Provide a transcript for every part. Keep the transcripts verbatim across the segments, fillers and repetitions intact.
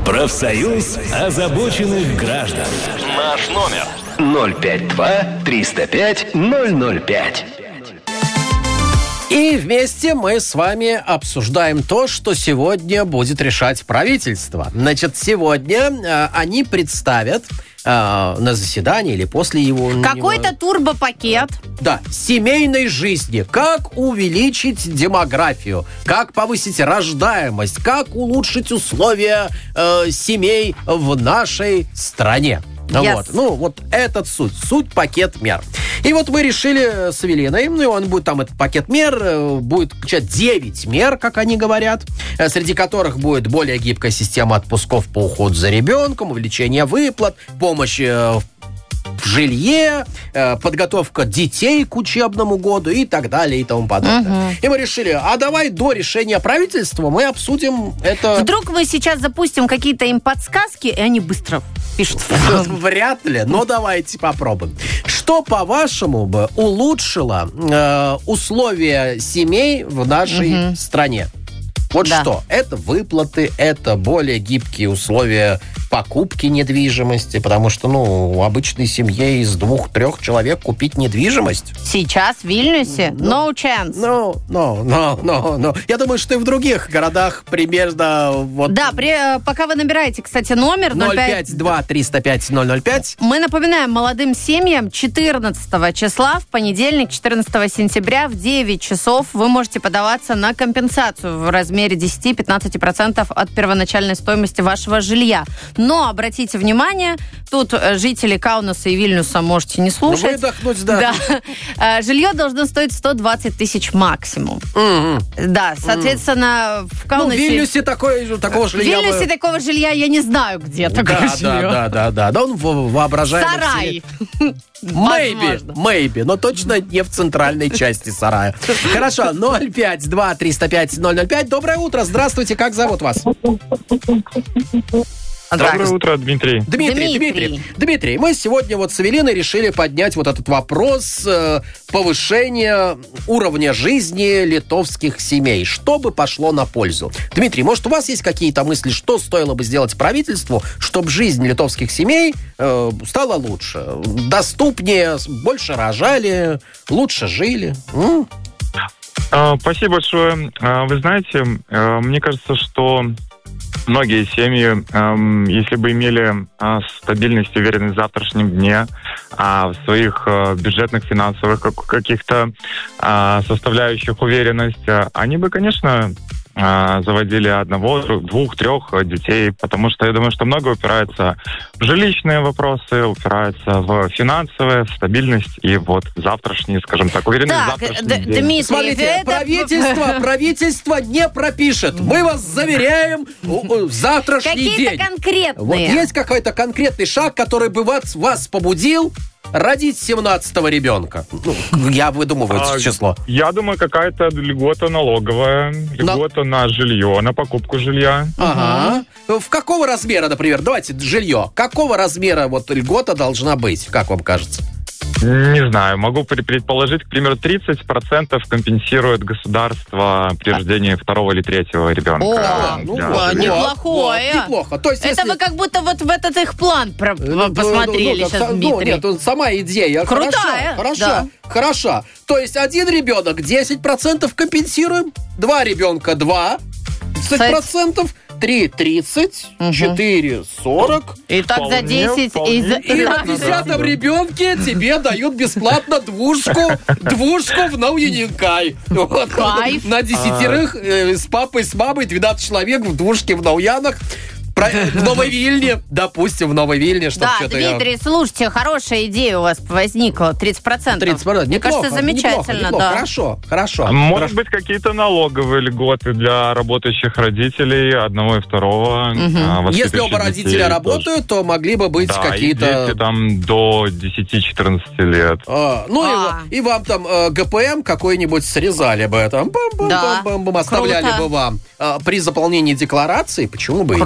Профсоюз озабоченных граждан. Наш номер ноль пять два триста пять ноль ноль пять. И вместе мы с вами обсуждаем то, что сегодня будет решать правительство. Значит, сегодня э, они представят э, на заседании или после его... Какой-то турбопакет. Да, семейной жизни. Как увеличить демографию, как повысить рождаемость, как улучшить условия э, семей в нашей стране. Yes. Вот. Ну, вот этот суть. Суть пакет мер. И вот мы решили с Эвелиной, ну, и он будет там, этот пакет мер, будет включать девять мер, как они говорят, среди которых будет более гибкая система отпусков по уходу за ребенком, увеличение выплат, помощь в жилье, подготовка детей к учебному году и так далее и тому подобное. Угу. И мы решили, а давай до решения правительства мы обсудим это... Вдруг мы сейчас запустим какие-то им подсказки, и они быстро пишут. Вряд ли, но давайте попробуем. Что, по-вашему, бы улучшило э, условия семей в нашей угу. стране? Вот да. Что? Это выплаты, это более гибкие условия покупки недвижимости, потому что, ну, у обычной семье из двух-трех человек купить недвижимость. Сейчас в Вильнюсе? No chance. Ну, ну, ну, ну, ну. Я думаю, что и в других городах примерно вот... Да, при, пока вы набираете, кстати, номер ноль пять два триста пять ноль ноль пять. Мы напоминаем молодым семьям, четырнадцатого числа, в понедельник, четырнадцатого сентября, в девять часов вы можете подаваться на компенсацию в размере десять-пятнадцать процентов от первоначальной стоимости вашего жилья. Но, обратите внимание, тут жители Каунаса и Вильнюса можете не слушать. Ну, выдохнуть, да. Да. Жилье должно стоить сто двадцать тысяч максимум. Mm-hmm. Да, соответственно, mm-hmm. в Каунасе... Ну, в Вильнюсе такой, такого жилья... В Вильнюсе вы... такого жилья я не знаю, где такое да, жилье. Да, да, да, да. Да, он воображаемый... Сарай. Maybe, maybe, но точно не в центральной части сарая. Хорошо, ноль пять два триста пять ноль ноль пять. Доброе утро, здравствуйте, как зовут вас? Доброе утро, Дмитрий. Дмитрий. Дмитрий, Дмитрий. Дмитрий, мы сегодня вот с Эвелиной решили поднять вот этот вопрос э, повышения уровня жизни литовских семей. Что бы пошло на пользу? Дмитрий, может, у вас есть какие-то мысли, что стоило бы сделать правительству, чтобы жизнь литовских семей э, стала лучше? Доступнее, больше рожали, лучше жили? М? Спасибо большое. Вы знаете, мне кажется, что многие семьи, эм, если бы имели э, стабильность и уверенность в завтрашнем дне, а в своих э, бюджетных, финансовых как, каких-то э, составляющих уверенность, э, они бы, конечно, э, заводили одного, двух, трех детей, потому что я думаю, что много упирается в жилищные вопросы, упирается в финансовые, в стабильность и вот завтрашний, скажем так, уверенность в завтрашний д- день. Дмитрий, смотрите, это... правительство, правительство не пропишет. Мы вас заверяем, в завтрашний Какие-то день. Какие-то конкретные. Вот есть какой-то конкретный шаг, который бы вас, вас побудил родить семнадцатого ребенка. Ну, я выдумываю а, число. Я думаю, какая-то льгота налоговая, льгота на, на жилье, на покупку жилья. Ага. Угу. В какого размера, например, давайте жилье, какого размера вот льгота должна быть, как вам кажется? Не знаю, могу предположить, к примеру, тридцать процентов компенсирует государство при рождении второго или третьего ребенка. О, ну, неплохое. Вот, неплохо. То есть, это если... вы как будто вот в этот их план про- ну, посмотрели ну, сейчас, ну, Дмитрий. Нет, сама идея. Крутая. Хорошо, да. хорошо. То есть один ребенок десять процентов компенсируем, два ребенка два, тридцать процентов, три тридцать, угу. четыре сорок. И так за десять. И, за... и на десятом ребенке тебе дают бесплатно двушку, двушку в Науянинкай. Вот. Кайф. На десятерых э, с папой, с мамой, двенадцать человек в двушке в Науянах. В Новой Вильне, допустим, в Новой Вильне. Да, Дмитрий, я... слушайте, хорошая идея у вас возникла, тридцать процентов. тридцать процентов. Мне неплохо, кажется, замечательно, неплохо, неплохо. да. Хорошо, хорошо. А может хорошо. быть, какие-то налоговые льготы для работающих родителей, одного и второго. Угу. Если оба родителя работают, тоже. То могли бы быть да, какие-то... и дети там до десять-четырнадцать лет. А, ну а. И, и вам там э, ГПМ какой-нибудь срезали бы, там, бам-бам-бам-бам, да. оставляли Круто. Бы вам. А, при заполнении декларации, почему бы Круто. и нет?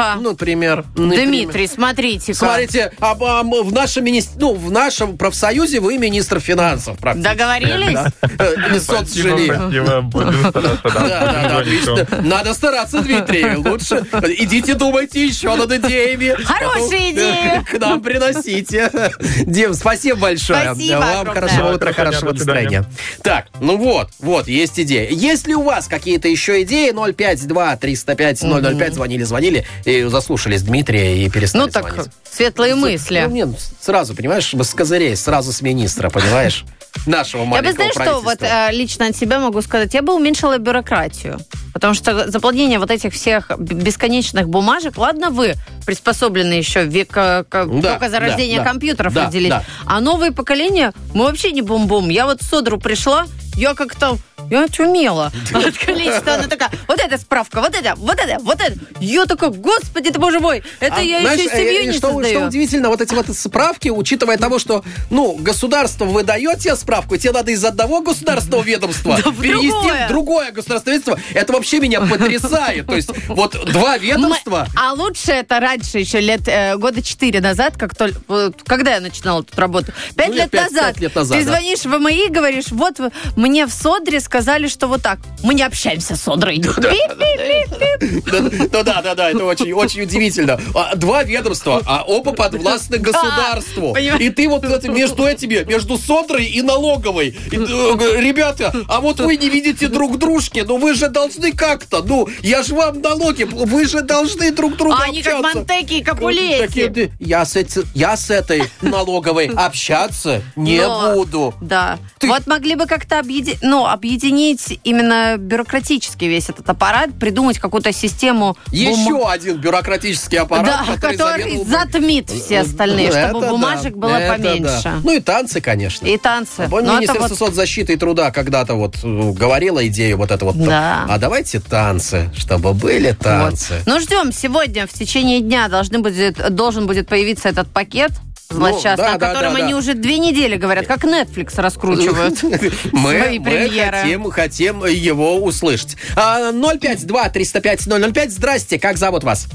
Ну-ка. Например. Дмитрий, например. смотрите-ка. Смотрите, а, а, в, нашем мини... ну, в нашем профсоюзе вы министр финансов практически. Договорились? Или соцжилья. Спасибо, будем стараться, да. Да, да, да, отлично. Надо стараться, Дмитрий. Лучше идите думайте еще над идеями. Хорошая идея. К нам приносите. Дим, спасибо большое. Спасибо Вам огромное. хорошего утра, Хорошего дня, хорошего до свидания. настроения. Так, ну вот, вот, есть идея. Есть ли у вас какие-то еще идеи? ноль пять два триста пять ноль ноль пять звонили, звонили и заслушались Дмитрия и перестали Ну так, звонить. светлые мысли. Ну, нет, сразу, понимаешь, с козырей, сразу с министра, понимаешь? Нашего Я бы, маленького знаешь, что, вот правительства. э, лично от себя могу сказать, я бы уменьшила бюрократию. Потому что заполнение вот этих всех б- бесконечных бумажек, ладно, вы приспособлены еще век, э, к- Да, только за да, рождение да. компьютеров Да, родились. да. А новые поколения, мы вообще не бум-бум. Я вот в Содру пришла, я как-то, я очумела от количества. Она такая, вот эта справка, вот это, вот это, вот это. Я такая, господи ты, боже мой, это А, я знаешь, еще и семью э, не что, создаю. что удивительно, вот эти вот справки, учитывая того, что, ну, государство выдает тебе справку, тебе надо из одного государственного ведомства Да в перевести другое. в другое государственное ведомство. Это вообще меня потрясает. То есть вот два ведомства... Мы- А лучше это раньше, еще лет э, года четыре назад, как только, вот, когда я начинала тут работу, пять Ну, лет пять- назад, пять лет назад, ты да. звонишь в МИ и говоришь, вот вы- мне в Содре сказали, что вот так, мы не общаемся с Содрой. Пип-пип-пип-пип. Ну да, да, да, это очень, очень удивительно. А, Два ведомства, а оба подвластны государству. понимаешь. И ты вот это между этими, между Содрой и налоговой. И, э, ребята, а вот вы не видите друг дружки, ну вы же должны как-то, ну, я же вам налоги, вы же должны друг друга А они как общаться. Монтеки и Такие, Капулети. Я с, эти- я с этой налоговой общаться не Но- буду. Да. Ты- Вот могли бы как-то объеди... ну, объединить именно бюрократически весь этот аппарат, придумать какую-то систему... Еще бум- один бюрократический аппарат, Да, который, который заведомо- затмит все остальные, Это чтобы да, бумажек было это поменьше. да. Ну и танцы, конечно. И танцы. Помню, Но это Министерство вот- соцзащиты и труда когда-то вот э, говорило идею вот это вот. Да. А давайте танцы, чтобы были танцы. Вот. Ну, ждем. Сегодня в течение дня должны будет, должен будет появиться этот пакет злосчастный, Ну, да, о да, котором да, да. они уже две недели говорят, как Netflix раскручивают. Мы, свои мы премьеры. хотим, хотим его услышать. А, ноль пять два триста пять ноль ноль пять. Здрасте, как зовут вас?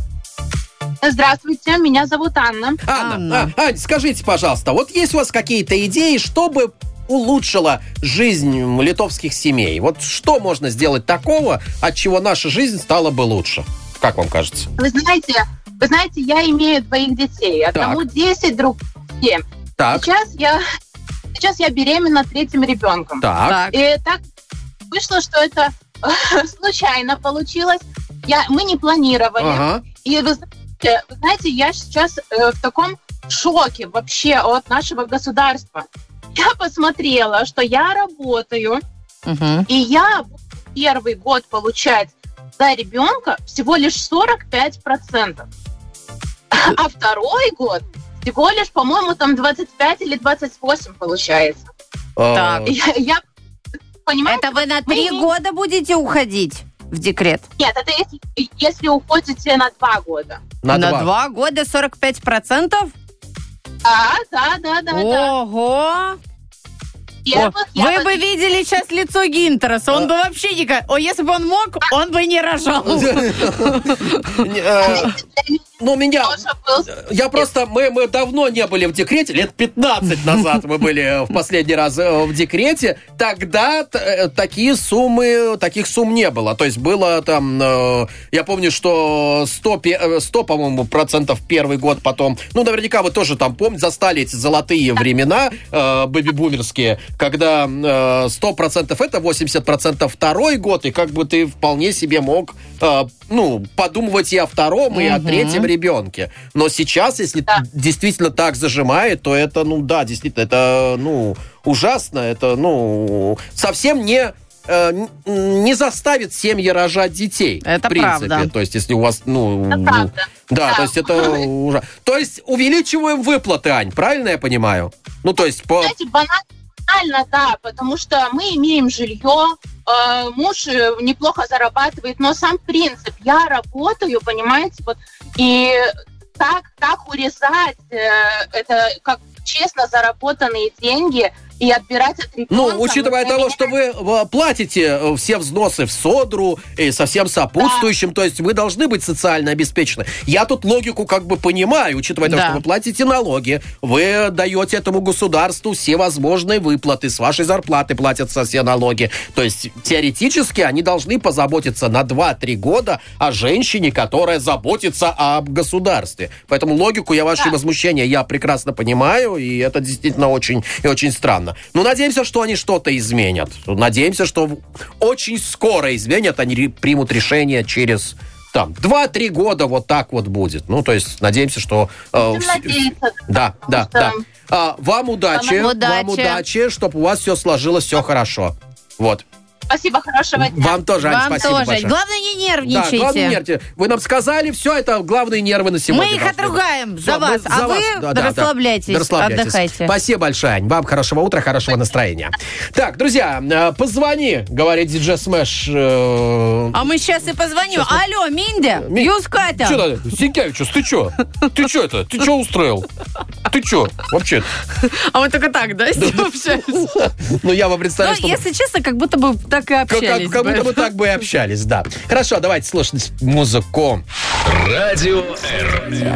Здравствуйте, меня зовут Анна. Анна. Анна. А, Ань, скажите, пожалуйста, вот есть у вас какие-то идеи, чтобы улучшила жизнь литовских семей? Вот что можно сделать такого, от чего наша жизнь стала бы лучше? Как вам кажется? Вы знаете, вы знаете, я имею двоих детей. Одному десять, другому семь. Так, Сейчас я, сейчас я беременна третьим ребенком. так. Так. И так вышло, что это случайно получилось. Я, мы не планировали. Ага. И вы знаете, вы знаете, я сейчас э, в таком шоке вообще от нашего государства. Я посмотрела, что я работаю, Мгм. и я буду первый год получать за ребенка всего лишь сорок пять процентов. А второй год всего лишь, по-моему, там двадцать пять или двадцать восемь получается. А, Так. Я, я понимаю, Это вы на три Мы- года будете уходить в декрет? нет, это если, если уходите на два года. На два. два года сорок пять процентов? А, да, да, да, да. Ого! Первых я Вы вот- бы видели сейчас лицо Гинтераса. Он бы вообще никак... О, если бы он мог, он бы не рожал. Не, э, Ну, меня... тоже был- Я просто... Мы, мы давно не были в декрете. Лет пятнадцать назад мы были в последний раз э, в декрете. Тогда т- э, такие суммы... Таких сумм не было. То есть было там... э, Я помню, что сто, пе- э, сто, по-моему, процентов первый год потом... Ну, наверняка вы тоже там помните, застали эти золотые времена э, бэби-бумерские, когда э, сто процентов это, восемьдесят процентов второй год, и как бы ты вполне себе мог, э, ну, подумывать и о втором, и о Мгм. третьем ребенке. Но сейчас, если Да. действительно так зажимает, то это, ну, да, действительно, это, ну, ужасно, это, ну, совсем не... э, н- не заставит семьи рожать детей. Это в принципе. правда. То есть, если у вас, ну... Это правда. Да, Да. то есть это ужасно. То есть увеличиваем выплаты, Ань, правильно я понимаю? Ну, то есть по... Знаете, банально, да, потому что мы имеем жилье, э, муж э, неплохо зарабатывает, но сам принцип, я работаю, понимаете, вот, и так, так урезать э, это как честно заработанные деньги, и отбирать от ребенка. Ну, учитывая вот, того, меня... что вы платите все взносы в Содру и со всем сопутствующим, да. То есть вы должны быть социально обеспечены. Я тут логику как бы понимаю, учитывая да. то, что вы платите налоги, вы даете этому государству все возможные выплаты, с вашей зарплаты платятся все налоги. То есть теоретически они должны позаботиться на два-три года о женщине, которая заботится об государстве. Поэтому логику я ваши да. возмущения я прекрасно понимаю, и это действительно очень и очень странно. Но надеемся, что они что-то изменят. Надеемся, что очень скоро изменят, они примут решение через там два-три года вот так вот будет. Ну, то есть надеемся, что... Э, надеяться, да, да, да. А, вам удачи, вам удачи, вам удачи, чтобы у вас все сложилось, все хорошо. Вот. Спасибо, хорошего дня. Вам тоже, Ань, Вам спасибо тоже. большое. Главное, не нервничайте. Да, главное, не нервничайте. Вы нам сказали, все, это главные нервы на сегодня. Мы их отругаем Все, за вас, мы, а за вы вас. Да, да, расслабляйтесь, да. расслабляйтесь, отдыхайте. Спасибо большое, Ань. Вам хорошего утра, хорошего настроения. Так, друзья, позвони, говорит диджей Smash. Э... А мы сейчас и позвоним. Сейчас мы... Алло, Миндя, Ми... Юскатя. Что, Синкевичус, ты что? Ты что это? Ты что устроил? Ты что вообще? А мы только так, да, с ним общаемся? Ну, я вам представляю, что... Ну, если честно, как будто бы так и общались. Как будто бы так бы и общались, да. Хорошо, давайте слушать музыку. Радио Р.